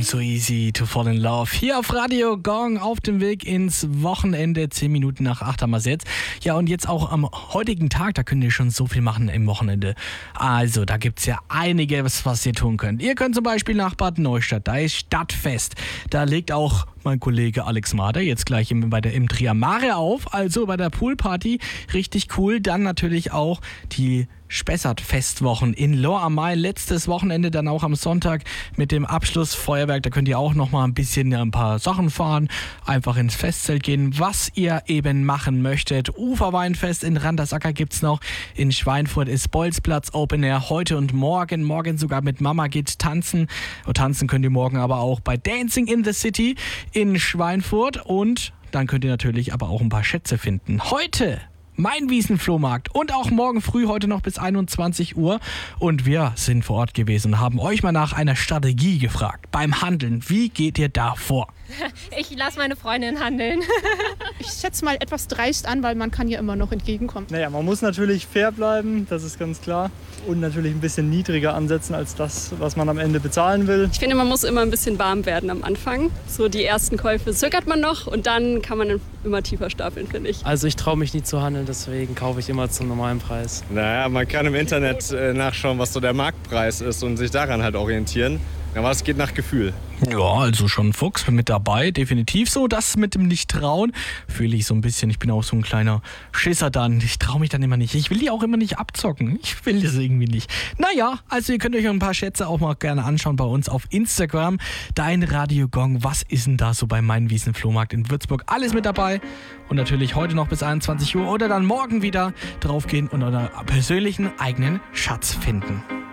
So easy to fall in love. Hier auf Radio Gong auf dem Weg ins Wochenende. 10 Minuten nach 8 haben wir es jetzt. Ja, und jetzt auch am heutigen Tag, da könnt ihr schon so viel machen im Wochenende. Also, da gibt es ja einiges, was ihr tun könnt. Ihr könnt zum Beispiel nach Bad Neustadt, da ist Stadtfest. Da legt auch mein Kollege Alex Mader jetzt gleich im Triamare auf, also bei der Poolparty. Richtig cool. Dann natürlich auch die Spessart-Festwochen in Lohr am Main. Letztes Wochenende dann auch am Sonntag mit dem Abschlussfeuerwerk. Da könnt ihr auch noch mal ein paar Sachen fahren, einfach ins Festzelt gehen, was ihr eben machen möchtet. Uferweinfest in Randersacker gibt's noch. In Schweinfurt ist Bolzplatz Open Air heute und morgen. Morgen sogar mit Mama geht tanzen. Tanzen könnt ihr morgen aber auch bei Dancing in the City in Schweinfurt. Und dann könnt ihr natürlich aber auch ein paar Schätze finden. Heute Mainwiesen-Flohmarkt und auch morgen früh heute noch bis 21 Uhr. Und wir sind vor Ort gewesen und haben euch mal nach einer Strategie gefragt. Beim Handeln, wie geht ihr da vor? Ich lasse meine Freundin handeln. Ich schätze mal etwas dreist an, weil man kann ja immer noch entgegenkommen. Naja, man muss natürlich fair bleiben, das ist ganz klar. Und natürlich ein bisschen niedriger ansetzen als das, was man am Ende bezahlen will. Ich finde, man muss immer ein bisschen warm werden am Anfang. So die ersten Käufe zögert man noch und dann kann man immer tiefer stapeln, finde ich. Also ich traue mich nie zu handeln, deswegen kaufe ich immer zum normalen Preis. Naja, man kann im Internet nachschauen, was so der Marktpreis ist und sich daran halt orientieren. Aber es geht nach Gefühl. Ja, also schon Fuchs mit dabei, definitiv so. Das mit dem Nicht-Trauen fühle ich so ein bisschen. Ich bin auch so ein kleiner Schisser dann. Ich traue mich dann immer nicht. Ich will die auch immer nicht abzocken. Ich will das irgendwie nicht. Naja, also ihr könnt euch ein paar Schätze auch mal gerne anschauen bei uns auf Instagram. Dein Radio Gong, was ist denn da so beim Mainwiesen-Flohmarkt in Würzburg? Alles mit dabei. Und natürlich heute noch bis 21 Uhr oder dann morgen wieder draufgehen und euren persönlichen eigenen Schatz finden.